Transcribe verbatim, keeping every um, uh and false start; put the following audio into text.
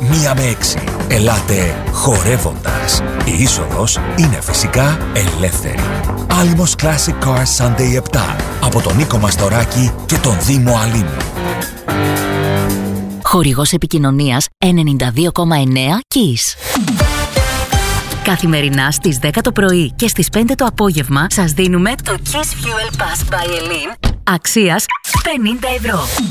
μία με έξι. Ελάτε χορεύοντας. Η είσοδος είναι φυσικά ελεύθερη. Άλυμος Classic Cars Sunday επτά από τον Νίκο Μαστοράκη και τον Δήμο Αλήμου. Χορηγός επικοινωνίας ενενήντα δύο κόμμα εννέα Kiss. Καθημερινά στις δέκα το πρωί και στις πέντε το απόγευμα σας δίνουμε το Kiss Fuel Pass by Elin αξίας πενήντα ευρώ.